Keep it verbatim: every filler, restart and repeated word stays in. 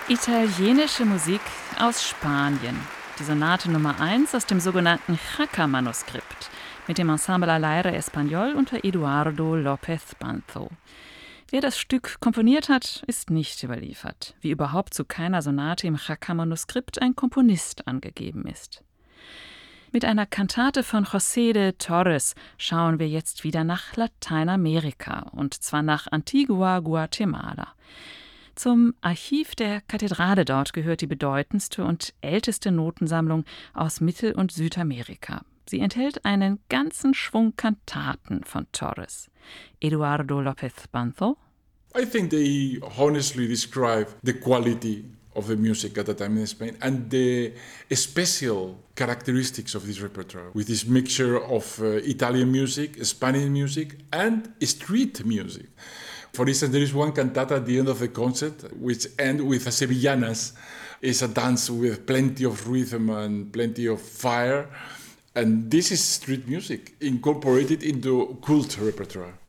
Italienische Musik aus Spanien. Die Sonate Nummer eins aus dem sogenannten Jaca-Manuskript mit dem Ensemble Al Aire Español unter Eduardo López Banzo. Wer das Stück komponiert hat, ist nicht überliefert, wie überhaupt zu keiner Sonate im Jaca-Manuskript ein Komponist angegeben ist. Mit einer Kantate von José de Torres schauen wir jetzt wieder nach Lateinamerika, und zwar nach Antigua Guatemala. Zum Archiv der Kathedrale dort gehört die bedeutendste und älteste Notensammlung aus Mittel- und Südamerika. Sie enthält einen ganzen Schwung Kantaten von Torres. Eduardo López Banzo. I think they honestly describe the quality of the music at the time in Spain and the special characteristics of this repertoire, with this mixture of uh, Italian music, Spanish music, and street music. For instance, there is one cantata at the end of the concert which ends with a sevillanas. It's a dance with plenty of rhythm and plenty of fire. And this is street music incorporated into cult repertoire.